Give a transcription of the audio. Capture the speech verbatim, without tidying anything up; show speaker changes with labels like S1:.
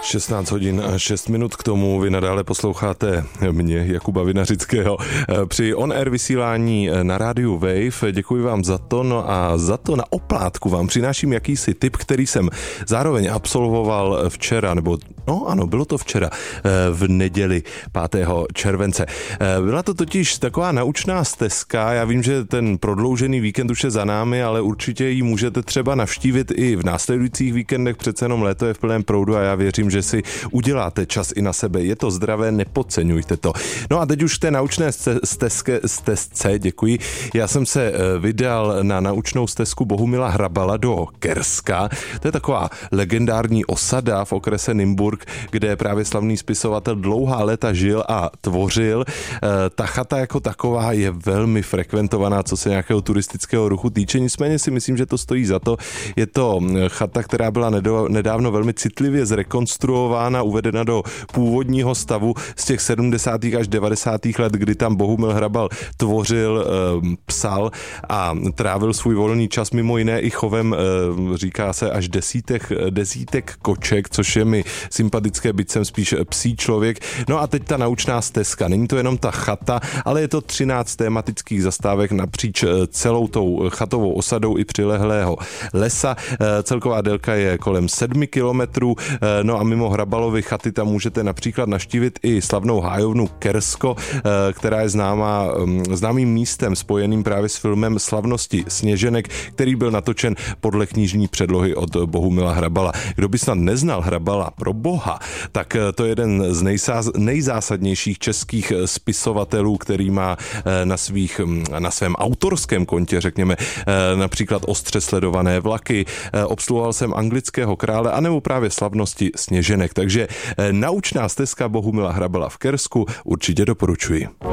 S1: šestnáct hodin a šest minut k tomu. Vy nadále posloucháte mě, Jakuba Vinařického, při on-air vysílání na rádiu Wave. Děkuji vám za to, no a za to na oplátku vám přináším jakýsi tip, který jsem zároveň absolvoval včera, nebo no ano, bylo to včera, v neděli pátého července. Byla to totiž taková naučná stezka, já vím, že ten prodloužený víkend už je za námi, ale určitě ji můžete třeba navštívit i v následujících víkendech, přece jenom léto je v plném proudu a já věřím, že si uděláte čas i na sebe. Je to zdravé, nepodceňujte to. No a teď už v té naučné stezke, stezce, děkuji, já jsem se vydal na naučnou stezku Bohumila Hrabala do Kerska. To je taková legendární osada v okrese Nymburk, kde právě slavný spisovatel dlouhá léta žil a tvořil. Ta chata jako taková je velmi frekventovaná, co se nějakého turistického ruchu týče, nicméně si myslím, že to stojí za to. Je to chata, která byla nedávno velmi citlivě zrekonstruována, uvedena do původního stavu z těch sedmdesátých až devadesátých let, kdy tam Bohumil Hrabal tvořil, psal a trávil svůj volný čas mimo jiné i chovem, říká se, až desítek, desítek koček, což je mi sympatické, byť jsem spíš psí člověk. No a teď ta naučná stezka. Není to jenom ta chata, ale je to třináct tematických zastávek napříč celou tou chatovou osadou i přilehlého lesa. Celková délka je kolem sedmi kilometrů. No a mimo Hrabalovy chaty tam můžete například navštívit i slavnou hájovnu Kersko, která je známá, známým místem spojeným právě s filmem Slavnosti sněženek, který byl natočen podle knižní předlohy od Bohumila Hrabala. Kdo by snad neznal Hrabala pro boha, tak to je jeden z nejzásadnějších českých spisovatelů, který má na svých, na svém autorském kontě, řekněme, například Ostře sledované vlaky, obsluhoval jsem Anglického krále, anebo právě Slavnosti sněženek. Takže naučná stezka Bohumila Hrabala v Kersku určitě doporučuji.